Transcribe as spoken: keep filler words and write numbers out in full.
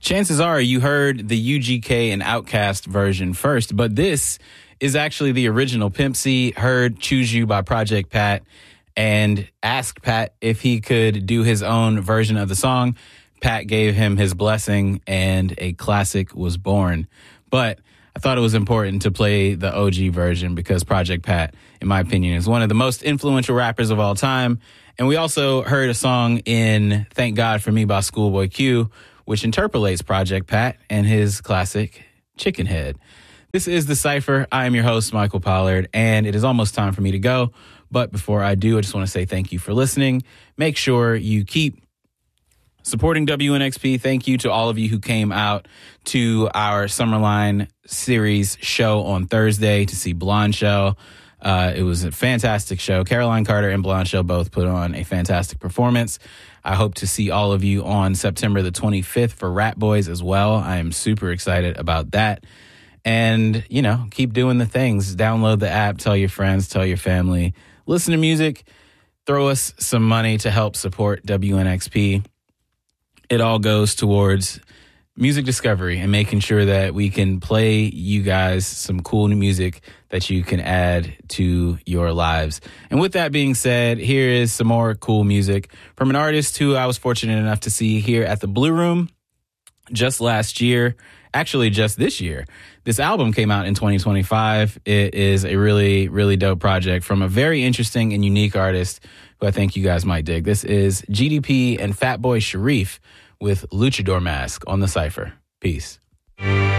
Chances are you heard the U G K and Outkast version first, but this is actually the original. Pimp C heard Choose You by Project Pat and asked Pat if he could do his own version of the song. Pat gave him his blessing and a classic was born. But I thought it was important to play the O G version because Project Pat, in my opinion, is one of the most influential rappers of all time. And we also heard a song in Thank God For Me by Schoolboy Q, which interpolates Project Pat and his classic Chicken Head. This is The Cypher. I am your host, Michael Pollard, and it is almost time for me to go. But before I do, I just want to say thank you for listening. Make sure you keep supporting W N X P. Thank you to all of you who came out to our Summerline series show on Thursday to see Blonde Show. Uh, it was a fantastic show. Caroline Carter and Blonde Show both put on a fantastic performance. I hope to see all of you on September the twenty-fifth for Rat Boys as well. I am super excited about that. And, you know, keep doing the things. Download the app, tell your friends, tell your family, listen to music, throw us some money to help support W N X P. It all goes towards music discovery and making sure that we can play you guys some cool new music that you can add to your lives. And with that being said, here is some more cool music from an artist who I was fortunate enough to see here at the Blue Room just last year, actually just this year. This album came out in twenty twenty-five. It is a really, really dope project from a very interesting and unique artist who I think you guys might dig. This is G D P and Fatboy Sharif with Luchador Mask on The Cypher. Peace.